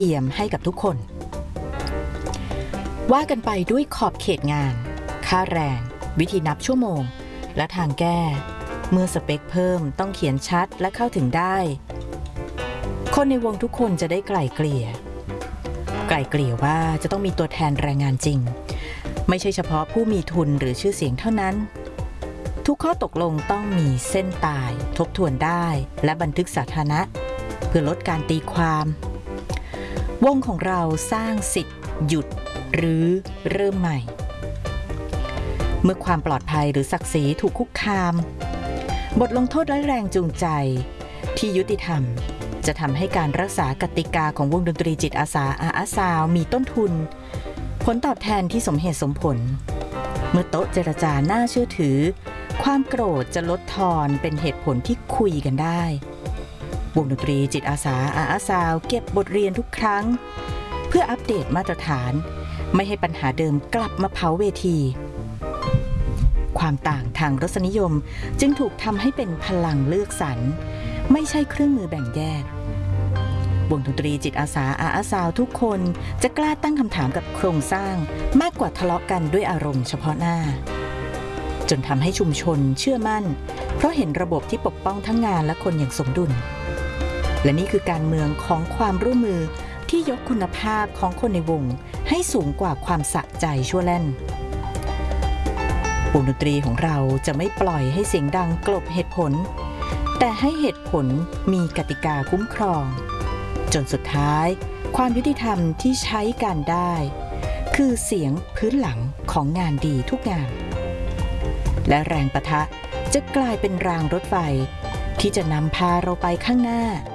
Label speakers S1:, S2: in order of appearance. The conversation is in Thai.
S1: เอี่ยมให้กับทุกคนว่ากันไปด้วยขอบเขตงานค่าแรงวิธีนับชั่วโมงและทางแก้เมื่อสเปคเพิ่มต้องเขียนชัดและเข้าถึงได้คนในวงทุกคนจะได้ไกล่เกลี่ยว่าจะต้องมีตัวแทนแรงงานจริงไม่ใช่เฉพาะผู้มีทุนหรือชื่อเสียงเท่านั้นทุกข้อตกลงต้องมีเส้นตายทบทวนได้และบันทึกสาธารณะเพื่อลดการตีความวงของเราสร้างสิทธิ์หยุดหรือเริ่มใหม่เมื่อความปลอดภัยหรือศักดิ์ศรีถูกคุกคามบทลงโทษและแรงจูงใจที่ยุติธรรมจะทำให้การรักษากติกาของวงดนตรีจิตอาสาอาซาวมีต้นทุนผลตอบแทนที่สมเหตุสมผลเมื่อโต๊ะเจรจาน่าเชื่อถือความโกรธจะลดทอนเป็นเหตุผลที่คุยกันได้วงดนตรีจิตอาสาอาซาวเก็บบทเรียนทุกครั้งเพื่ออัปเดตมาตรฐานไม่ให้ปัญหาเดิมกลับมาเผาเวทีความต่างทางรสนิยมจึงถูกทำให้เป็นพลังเลือกสรรไม่ใช่เครื่องมือแบ่งแยกวงดนตรีจิตอาสาอาซาวทุกคนจะกล้าตั้งคำถามกับโครงสร้างมากกว่าทะเลาะกันด้วยอารมณ์เฉพาะหน้าจนทำให้ชุมชนเชื่อมั่นเพราะเห็นระบบที่ปกป้องทั้งงานและคนอย่างสมดุลและนี่คือการเมืองของความร่วมมือที่ยกคุณภาพของคนในวงให้สูงกว่าความสะใจชั่วแล่นวงดนตรีของเราจะไม่ปล่อยให้เสียงดังกลบเหตุผลแต่ให้เหตุผลมีกติกาคุ้มครองจนสุดท้ายความยุติธรรมที่ใช้การได้คือเสียงพื้นหลังของงานดีทุกงานและแรงปะทะจะกลายเป็นรางรถไฟที่จะนำพาเราไปข้างหน้า